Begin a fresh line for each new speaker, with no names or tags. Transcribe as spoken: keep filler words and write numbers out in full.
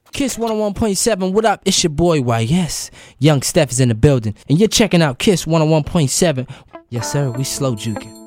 Kiss one oh one point seven, what up? It's your boy Y S. Young Steph is in the building, and you're checking out Kiss one oh one point seven. Yes, sir, we slow juking.